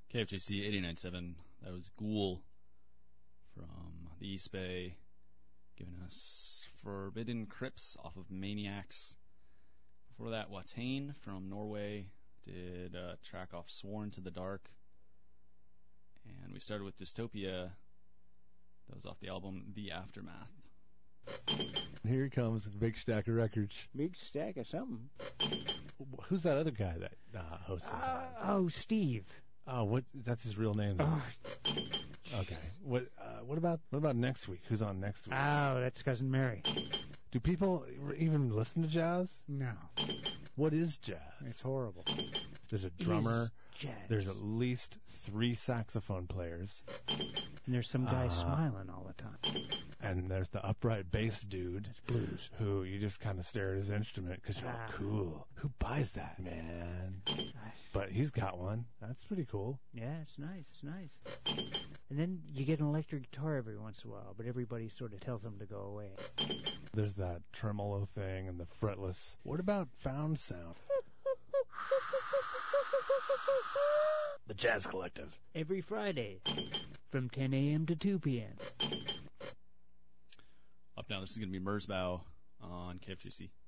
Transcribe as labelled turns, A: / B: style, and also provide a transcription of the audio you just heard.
A: KFJC 89.7. That was Ghoul from the East Bay, giving us Forbidden Crypts off of Maniacs. Before that, Watain from Norway did a track off Sworn to the Dark. And we started with Dystopia. That was off the album The Aftermath.
B: Here he comes, a big stack of records.
C: Big stack of something.
B: Who's that other guy that hosts it?
C: Steve.
B: Oh, what? That's his real name, though. Okay. What about next week? Who's on next week?
C: Oh, that's Cousin Mary.
B: Do people even listen to jazz?
C: No.
B: What is jazz?
C: It's horrible.
B: There's a drummer.
C: Jazz.
B: There's at least 3 saxophone players.
C: And there's some guy smiling all the time.
B: And there's the upright bass dude.
C: It's blues.
B: Who you just kind of stare at his instrument because you're like, cool. Who buys that, man? But he's got one. That's pretty cool.
C: Yeah, it's nice. It's nice. And then you get an electric guitar every once in a while, but everybody sort of tells him to go away.
B: There's that tremolo thing and the fretless. What about found sound? The Jazz Collective.
C: Every Friday from 10 a.m. to 2 p.m.
A: Up now, this is going to be Merzbow on KFGC.